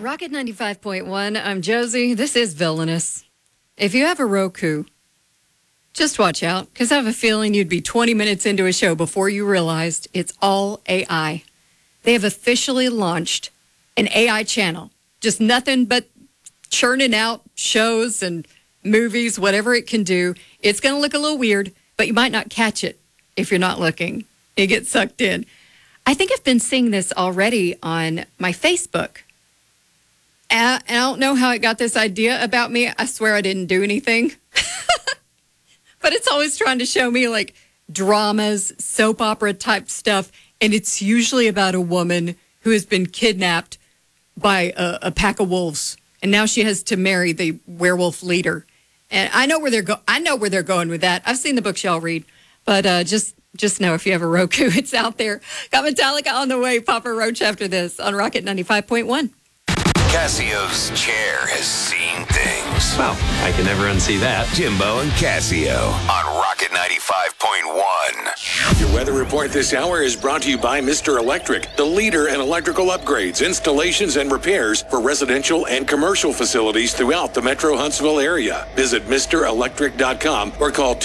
Rocket 95.1, I'm Josie. This is Villainous. If you have a Roku, just watch out, because I have a feeling you'd be 20 minutes into a show before you realized it's all AI. They have officially launched an AI channel. Just nothing but churning out shows and movies, whatever it can do. It's going to look a little weird, but you might not catch it if you're not looking. You get sucked in. I think I've been seeing this already on my Facebook. I don't know how it got this idea about me. I swear I didn't do anything. But it's always trying to show me like dramas, soap opera type stuff. And it's usually about a woman who has been kidnapped by a pack of wolves. And now she has to marry the werewolf leader. And I know where they're going with that. I've seen the books y'all read. But just know if you have a Roku, it's out there. Got Metallica on the way. Papa Roach after this on Rocket 95.1. Cassio's chair has seen things. Well, I can never unsee that. Jimbo and Cassio on Rocket 95.1. Your weather report this hour is brought to you by Mr. Electric, the leader in electrical upgrades, installations, and repairs for residential and commercial facilities throughout the Metro Huntsville area. Visit MrElectric.com or call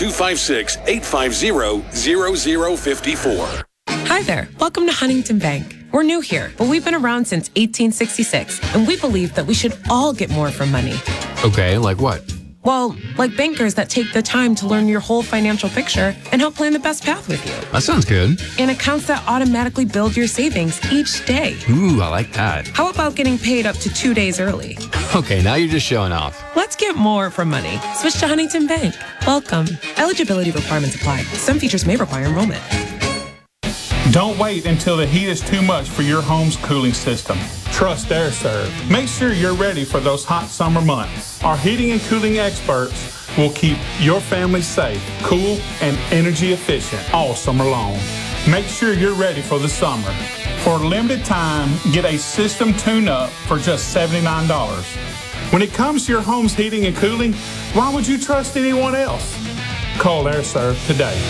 256-850-0054. Hi there. Welcome to Huntington Bank. We're new here, but we've been around since 1866, and we believe that we should all get more from money. Okay, like what? Well, like bankers that take the time to learn your whole financial picture and help plan the best path with you. That sounds good. And accounts that automatically build your savings each day. Ooh, I like that. How about getting paid up to 2 days early? Okay, now you're just showing off. Let's get more from money. Switch to Huntington Bank. Welcome. Eligibility requirements apply. Some features may require enrollment. Don't wait until the heat is too much for your home's cooling system. Trust AirServe. Make sure you're ready for those hot summer months. Our heating and cooling experts will keep your family safe, cool, and energy efficient all summer long. Make sure you're ready for the summer. For a limited time, get a system tune-up for just $79. When it comes to your home's heating and cooling, why would you trust anyone else? Call AirServe today.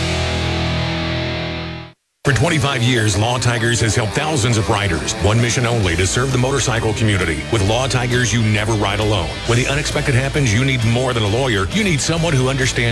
For 25 years, Law Tigers has helped thousands of riders. One mission only, to serve the motorcycle community. With Law Tigers, you never ride alone. When the unexpected happens, you need more than a lawyer. You need someone who understands